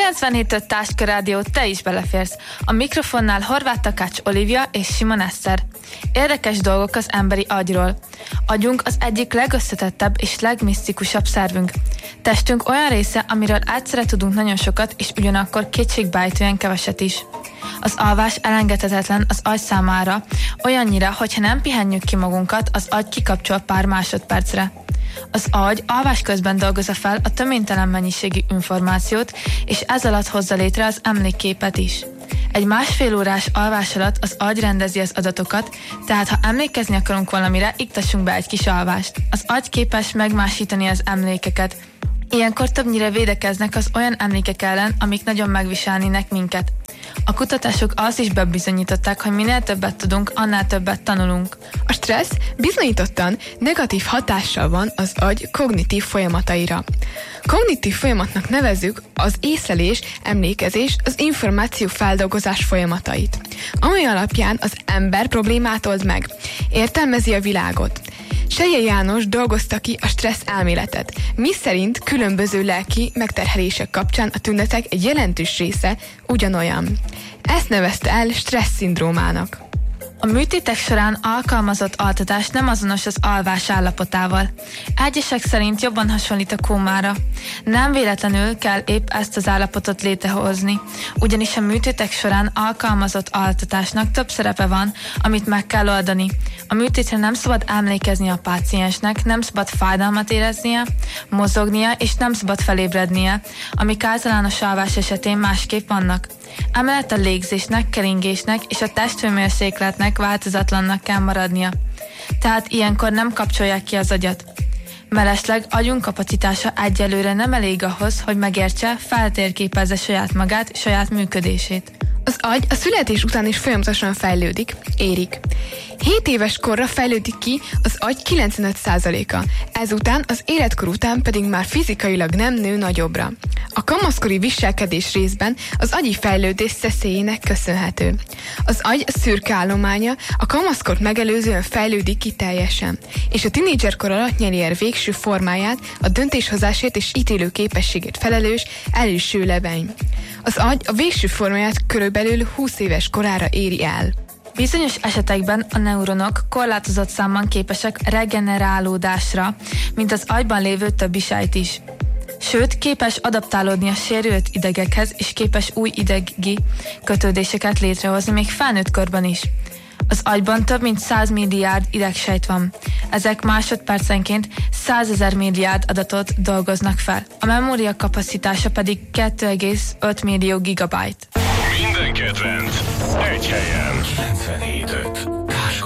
97.5 Táska Rádió, te is beleférsz. A mikrofonnál Horváth Takács Olivia és Simon Eszter. Érdekes dolgok az emberi agyról. Agyunk az egyik legösszetettebb és legmisztikusabb szervünk. Testünk olyan része, amiről egyszerre tudunk nagyon sokat, és ugyanakkor kétségbeejtően keveset is. Az alvás elengedhetetlen az agy számára, olyannyira, hogyha nem pihenjük ki magunkat, az agy kikapcsol pár másodpercre. Az agy alvás közben dolgozza fel a töménytelen mennyiségű információt, és ez alatt hozza létre az emlékképet is. Egy 1,5 órás alvás alatt az agy rendezi az adatokat, tehát ha emlékezni akarunk valamire, iktassunk be egy kis alvást. Az agy képes megmásítani az emlékeket. Ilyenkor többnyire védekeznek az olyan emlékek ellen, amik nagyon megviselnének minket. A kutatások azt is bebizonyították, hogy minél többet tudunk, annál többet tanulunk. A stressz bizonyítottan negatív hatással van az agy kognitív folyamataira. Kognitív folyamatnak nevezzük az észlelés, emlékezés, az információ feldolgozás folyamatait, amely alapján az ember problémát old meg, értelmezi a világot. Selye János dolgozta ki a stressz elméletet, miszerint különböző lelki megterhelések kapcsán a tünetek egy jelentős része ugyanolyan. Ezt nevezte el stressz-szindrómának. A műtétek során alkalmazott altatás nem azonos az alvás állapotával. Egyesek szerint jobban hasonlít a kómára. Nem véletlenül kell épp ezt az állapotot létrehozni, ugyanis a műtétek során alkalmazott altatásnak több szerepe van, amit meg kell oldani. A műtétre nem szabad emlékezni a páciensnek, nem szabad fájdalmat éreznie, mozognia és nem szabad felébrednie, amik általános alvás esetén másképp vannak. Emellett a légzésnek, keringésnek és a testhőmérsékletnek változatlannak kell maradnia. Tehát ilyenkor nem kapcsolják ki az agyat. Mellesleg agyunk kapacitása egyelőre nem elég ahhoz, hogy megértse, feltérképezze saját magát, saját működését. Az agy a születés után is folyamatosan fejlődik, érik. 7 éves korra fejlődik ki az agy 95%-a, ezután az életkor után pedig már fizikailag nem nő nagyobbra. A kamaszkori viselkedés részben az agyi fejlődés szeszélyének köszönhető. Az agy szürke állománya a kamaszkort megelőzően fejlődik ki teljesen, és a tinédzserkor alatt nyeri el végső formáját, a döntéshozásért és ítélő képességét felelős első lebeny. Az agy a végső formáját körülbelül 20 éves korára éri el. Bizonyos esetekben a neuronok korlátozott számban képesek regenerálódásra, mint az agyban lévő többi sejt is. Sőt, képes adaptálódni a sérült idegekhez, és képes új idegi kötődéseket létrehozni még felnőtt korban is. Az agyban több mint 100 milliárd idegsejt van. Ezek másodpercenként 100 000 milliárd adatot dolgoznak fel. A memória kapacitása pedig 2,5 millió gigabyte. Minden kedvenc egy helyen. 97.5